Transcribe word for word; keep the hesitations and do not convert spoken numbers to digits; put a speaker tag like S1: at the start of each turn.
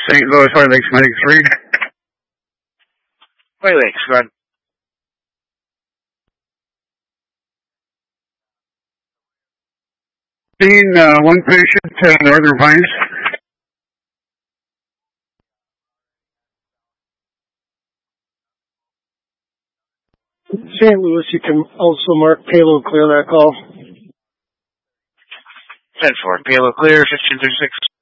S1: Saint Louis, White Lakes, Medic three.
S2: White Lakes, go ahead.
S1: Seen uh, one patient at Northern Pines.
S3: Saint Louis, you can also mark payload clear that call.
S2: ten four, payload clear, fifteen thirty-six.